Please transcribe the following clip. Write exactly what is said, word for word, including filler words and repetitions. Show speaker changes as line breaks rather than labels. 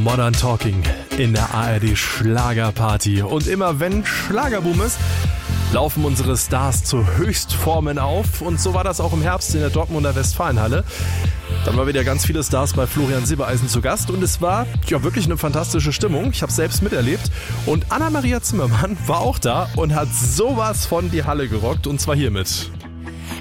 Modern Talking in der A R D Schlagerparty. Und immer wenn Schlagerboom ist, laufen unsere Stars zu Höchstformen auf. Und so war das auch im Herbst in der Dortmunder Westfalenhalle. Dann war wieder ganz viele Stars bei Florian Silbereisen zu Gast und es war ja wirklich eine fantastische Stimmung. Ich habe es selbst miterlebt und Anna-Maria Zimmermann war auch da und hat sowas von die Halle gerockt und zwar hiermit.